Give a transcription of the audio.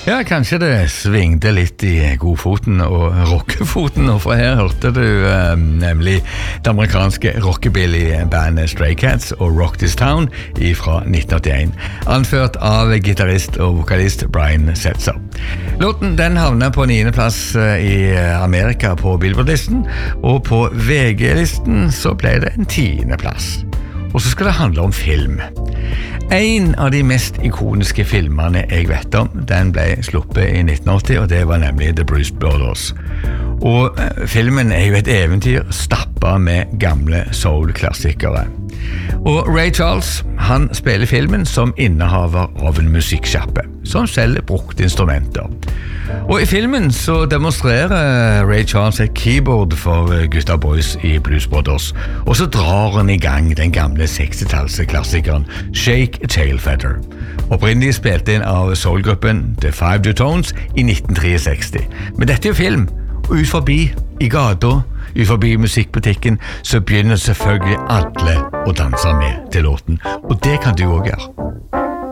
Ja, kanskje det svingte litt i godfoten og rockefoten, og for her hørte du nemlig det amerikanske rockabilly-bandet Stray Cats og Rock This Town fra 1981, anført av gitarist og vokalist Brian Setzer. Låten den havnet på 9. plass i Amerika på Billboard-listen, og på VG-listen så ble det en 10. plass. Og så skal det handle om film. En av de mest ikoniske filmene jeg vet om, den ble sluppet i 1980, og det var nemlig The Blues Brothers. Og filmen jo et eventyr stappet med gamle soul-klassikere. Og Ray Charles, han spiller filmen som innehaver av en musikksjappe, som selger brukte instrumenter. Og i filmen så demonstrerer Ray Charles et keyboard for Gutta Boys i Blues Brothers, og så drar han i gang den gamle 60-tallsklassikeren Shake a Tail Feather. Opprinnelig spilte inn av soulgruppen The Five Dutones i 1963. Men dette jo film, og ut forbi i gata, ut forbi musikkbutikken, så begynner selvfølgelig alle å danse med til låten, og det kan du også gjøre.